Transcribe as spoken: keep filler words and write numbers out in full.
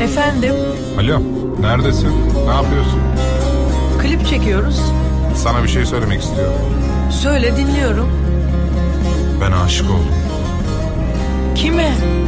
Efendim? Alo, neredesin? Ne yapıyorsun? Klip çekiyoruz. Sana bir şey söylemek istiyorum. Söyle, dinliyorum. Ben aşık oldum. Kime?